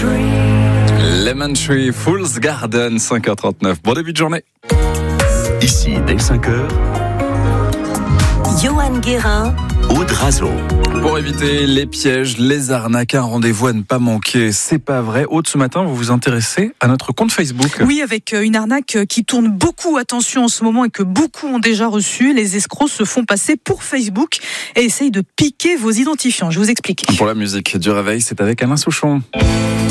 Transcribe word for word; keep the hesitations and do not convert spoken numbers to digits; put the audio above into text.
Lemon Tree, Fool's Garden, cinq heures trente-neuf. Bon début de journée. Ici, dès cinq heures, Johan Guérin, Aude Razo. Pour éviter les pièges, les arnaques, un rendez-vous à ne pas manquer. C'est pas vrai. Aude, ce matin, vous vous intéressez à notre compte Facebook. Oui, avec une arnaque qui tourne beaucoup attention en ce moment et que beaucoup ont déjà reçu. Les escrocs se font passer pour Facebook et essayent de piquer vos identifiants. Je vous explique. Pour la musique du réveil, c'est avec Alain Souchon.